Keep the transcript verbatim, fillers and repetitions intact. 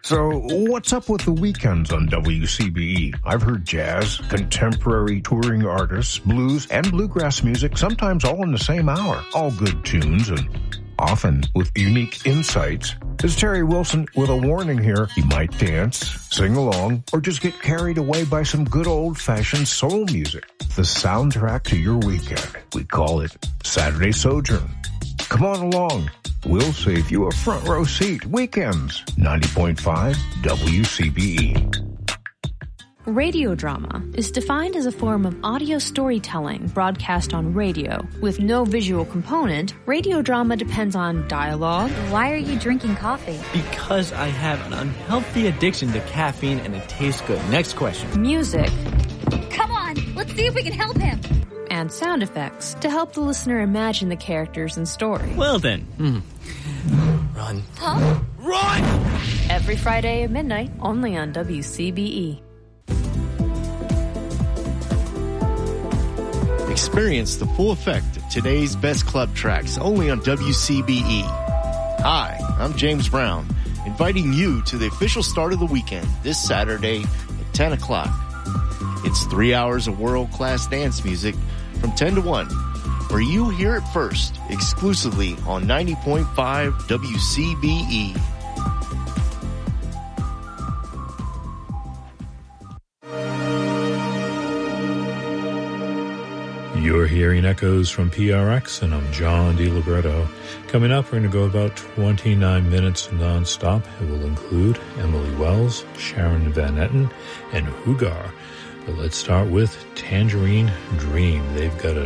So, what's up with the weekends on W C B E? I've heard jazz, contemporary touring artists, blues, and bluegrass music, sometimes all in the same hour. All good tunes and often with unique insights. This is Terry Wilson with a warning here. You might dance, sing along, or just get carried away by some good old-fashioned soul music. The soundtrack to your weekend. We call it Saturday Sojourn. Come on along. We'll save you a front row seat. Weekends, ninety point five W C B E. Radio drama is defined as a form of audio storytelling broadcast on radio. With no visual component, radio drama depends on dialogue. Why are you drinking coffee? Because I have an unhealthy addiction to caffeine and it tastes good. Next question. Music. Come on, let's see if we can help him. And sound effects to help the listener imagine the characters and story. Well then. Mm. Run. Huh? Run! Every Friday at midnight, only on W C B E. Experience the full effect of today's best club tracks only on W C B E. Hi, I'm James Brown, inviting you to the official start of the weekend this Saturday at ten o'clock. It's three hours of world-class dance music from ten to one, where you hear it first, exclusively on ninety point five W C B E. You're hearing echoes from P R X, and I'm John DiLibretto. Coming up, we're going to go about twenty-nine minutes nonstop. It will include Emily Wells, Sharon Van Etten, and Hugar. But let's start with Tangerine Dream. They've got a